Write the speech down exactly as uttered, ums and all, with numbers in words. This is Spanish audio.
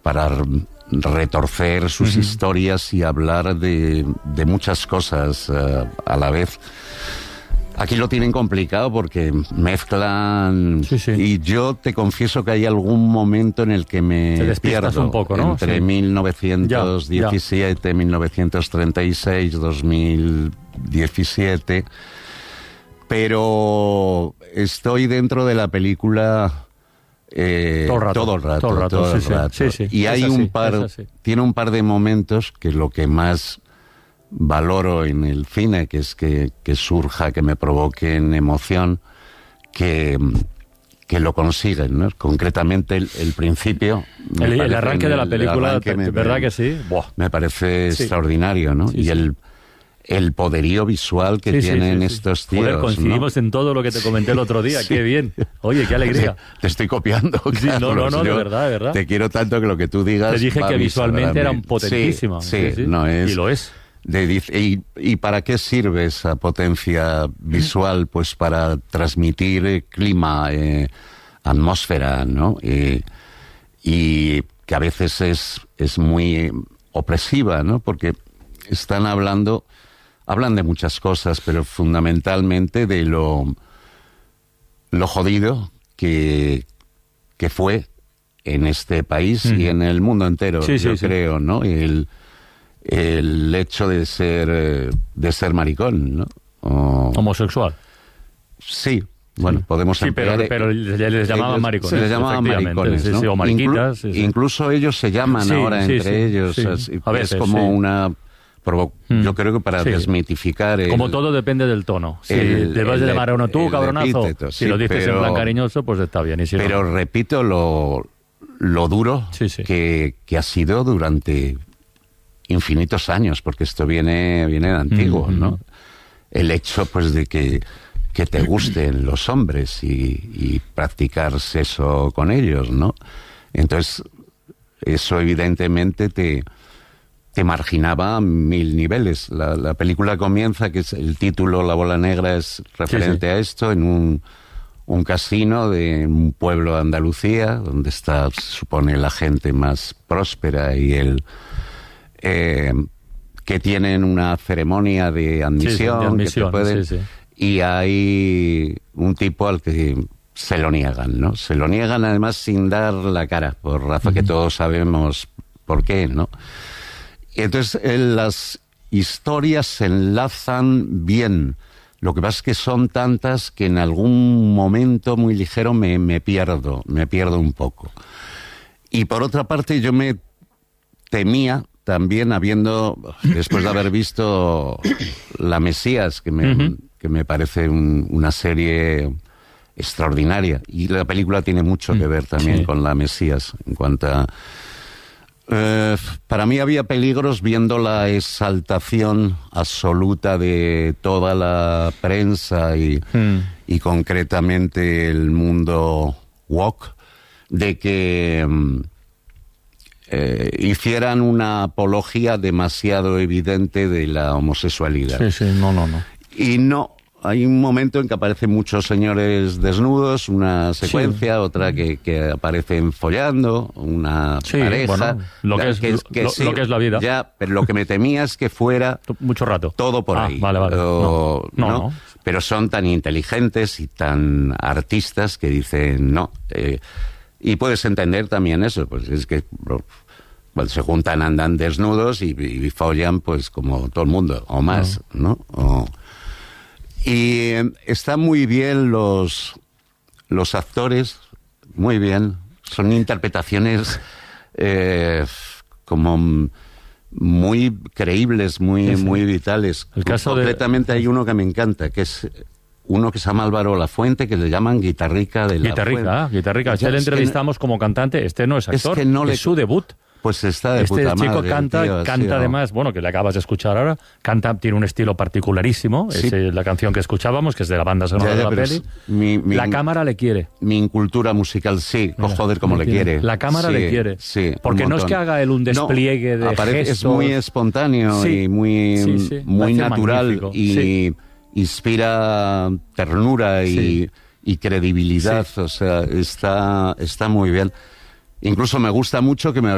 para retorcer sus uh-huh. historias y hablar de, de muchas cosas uh, a la vez. Aquí lo tienen complicado porque mezclan... Sí, sí. Y yo te confieso que hay algún momento en el que me pierdo. Un poco, ¿no? Entre sí. mil novecientos diecisiete, ya, ya. mil novecientos treinta y seis, dos mil diecisiete. Pero estoy dentro de la película... Eh, todo el rato. Todo el rato. Todo el rato, todo el sí, rato. Sí, sí. Y es hay así, un par... Tiene un par de momentos que lo que más... valoro en el cine, que es que, que surja, que me provoquen emoción, que, que lo consiguen, ¿no? Concretamente el, el principio... El, el arranque de la película, te, me, ¿verdad que sí? Buah. Me parece sí. extraordinario, ¿no? Sí, y sí. el, el poderío visual que sí, tienen sí, sí, estos sí. tíos, Joder, coincidimos ¿no? en todo lo que te comenté el otro día, sí. Qué bien. Oye, qué alegría. Te estoy copiando, sí, No, no, no, de verdad, de verdad. Te quiero tanto que lo que tú digas... Te dije que visualmente eran potentísimas. Sí, sí, sí, sí. No es... Y lo es. De, y, ¿Y para qué sirve esa potencia visual? Pues para transmitir eh, clima, eh, atmósfera, ¿no? Eh, y que a veces es, es muy opresiva, ¿no? Porque están hablando, hablan de muchas cosas, pero fundamentalmente de lo, lo jodido que, que fue en este país mm. y en el mundo entero, sí, yo sí, creo, sí. ¿no? Y el, el hecho de ser de ser maricón, ¿no? O... homosexual. Sí, bueno, sí. podemos sí, ampliar. Pero, pero les, les llamaban maricones. Se les llamaban maricones, sí, ¿no? sí, o mariquitas. Inclu- sí, sí. Incluso ellos se llaman sí, ahora sí, entre sí, ellos. sí. Así, A veces, es como sí. una... Provo- mm. Yo creo que para sí. desmitificar... El, como todo depende del tono. Si el, te vas a llamar a uno tú, cabronazo, epíteto, si sí, lo dices pero, en plan cariñoso, pues está bien. Y si pero no... repito lo, lo duro sí, sí. Que, que ha sido durante... infinitos años, porque esto viene viene de antiguo, mm-hmm. ¿no? El hecho, pues, de que, que te gusten los hombres y, y practicar sexo con ellos, ¿no? Entonces, eso evidentemente te, te marginaba a mil niveles. La, la película comienza, que es el título, La bola negra, es referente sí, sí. a esto, en un, un casino de un pueblo de Andalucía, donde está, se supone, la gente más próspera y el... Eh, que tienen una ceremonia de admisión, sí, de admisión que te pueden, sí, sí. y hay un tipo al que se lo niegan, ¿no? Se lo niegan además sin dar la cara, por razón uh-huh. que todos sabemos por qué, ¿no? Y entonces eh, las historias se enlazan bien. Lo que pasa es que son tantas que en algún momento muy ligero me, me pierdo, me pierdo un poco. Y por otra parte yo me temía también, habiendo, después de haber visto La Mesías, que me, uh-huh. que me parece un, una serie extraordinaria, y la película tiene mucho que ver también sí. con La Mesías, en cuanto a... Eh, para mí había peligros viendo la exaltación absoluta de toda la prensa y, uh-huh. y concretamente el mundo woke, de que... Eh, hicieran una apología demasiado evidente de la homosexualidad. Sí, sí, no, no, no. Y no, hay un momento en que aparecen muchos señores desnudos, una secuencia, sí. otra que, que aparecen follando, una sí, pareja. Bueno, lo, que es, que, que lo, sí, lo que es la vida. Ya, pero lo que me temía es que fuera... Mucho rato. Todo por ah, ahí. Vale, vale. O, no, no, ¿no? no. Pero son tan inteligentes y tan artistas que dicen, no... Eh, y puedes entender también eso, pues es que bueno, se juntan, andan desnudos y, y follan pues como todo el mundo, o más, ¿no? ¿no? O, y eh, están muy bien los, los actores, muy bien, son interpretaciones eh, como muy creíbles, muy, sí, sí. muy vitales. El caso Concretamente de... hay uno que me encanta, que es... uno que se llama Álvaro Lafuente, que le llaman Guitarrica de la Guitarrica, Fuente. Guitarrica. Este le entrevistamos no, como cantante. Este no es actor, es, que no le, es su debut. Pues está de este puta madre. Este chico canta, tío, canta sí, además, bueno, que le acabas de escuchar ahora, canta, tiene un estilo particularísimo. Sí. Es la canción que escuchábamos, que es de la banda sonora ya, ya, de la peli. Mi, mi, la cámara le quiere. Mi incultura musical, sí. Mira, oh, joder, como le quiere. La cámara sí, le quiere. Sí, porque no es que haga él un despliegue no, de aparece, gestos. Es muy espontáneo sí, y muy, sí, sí. muy natural magnífico. y sí. inspira ternura y... Sí. y credibilidad, sí. o sea, está, está muy bien. Incluso me gusta mucho que me